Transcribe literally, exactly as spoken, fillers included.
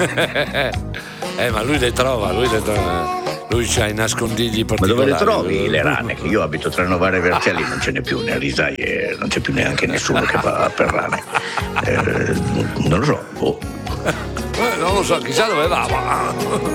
eh, ma lui le trova, lui le trova. Lui c'ha i nascondigli Ma particolari. dove le trovi le rane? Che io abito tra Novara e Vercelli, non ce n'è più, ne risaie, non c'è più neanche nessuno che va per rane. Eh, non lo so, boh. Eh, non lo so, chissà dove va, ma